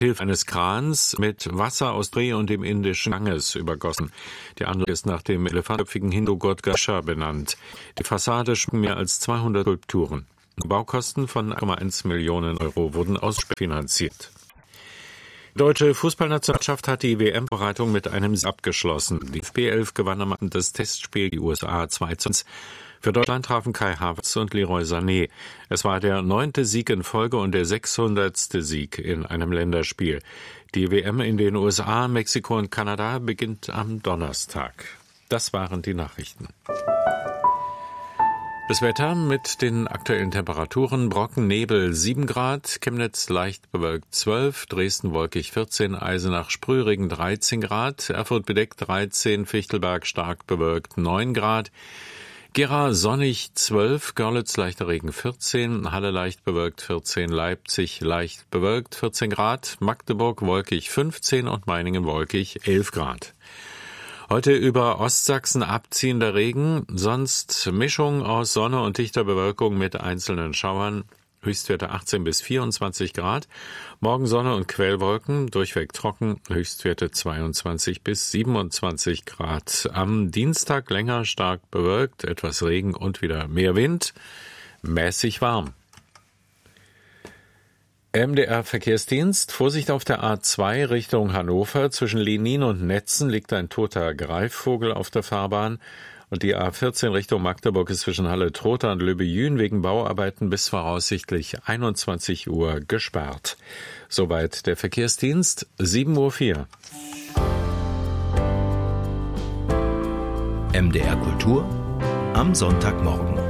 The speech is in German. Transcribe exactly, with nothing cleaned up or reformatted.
Hilfe eines Krans mit Wasser aus Dreh und dem indischen Ganges übergossen. Die Anlage ist nach dem elefantköpfigen Hindu-Gott Ganesha benannt. Die Fassade schmücken mehr als zweihundert Skulpturen. Baukosten von eins Komma eins Millionen Euro wurden ausfinanziert. Die deutsche Fußballnationalmannschaft hat die W M-Vorbereitung mit einem Sieg abgeschlossen. Die F B elf gewann am Abend das Testspiel die U S A zwei zu eins. Für Deutschland trafen Kai Havertz und Leroy Sané. Es war der neunte Sieg in Folge und der sechshundertste Sieg in einem Länderspiel. Die W M in den U S A, Mexiko und Kanada beginnt am Donnerstag. Das waren die Nachrichten. Das Wetter mit den aktuellen Temperaturen: Brocken, Nebel sieben Grad, Chemnitz leicht bewölkt zwölf, Dresden wolkig vierzehn, Eisenach Sprühregen dreizehn Grad, Erfurt bedeckt dreizehn, Fichtelberg stark bewölkt neun Grad, Gera sonnig zwölf, Görlitz leichter Regen vierzehn, Halle leicht bewölkt vierzehn, Leipzig leicht bewölkt vierzehn Grad, Magdeburg wolkig fünfzehn und Meiningen wolkig elf Grad. Heute über Ostsachsen abziehender Regen, sonst Mischung aus Sonne und dichter Bewölkung mit einzelnen Schauern. Höchstwerte achtzehn bis vierundzwanzig Grad. Morgen Sonne und Quellwolken, durchweg trocken, Höchstwerte zweiundzwanzig bis siebenundzwanzig Grad. Am Dienstag länger stark bewölkt, etwas Regen und wieder mehr Wind, mäßig warm. M D R-Verkehrsdienst: Vorsicht auf der A zwei Richtung Hannover. Zwischen Lenin und Netzen liegt ein toter Greifvogel auf der Fahrbahn. Und die A vierzehn Richtung Magdeburg ist zwischen Halle-Trotha und Löbejün wegen Bauarbeiten bis voraussichtlich einundzwanzig Uhr gesperrt. Soweit der Verkehrsdienst, sieben Uhr vier. M D R Kultur am Sonntagmorgen.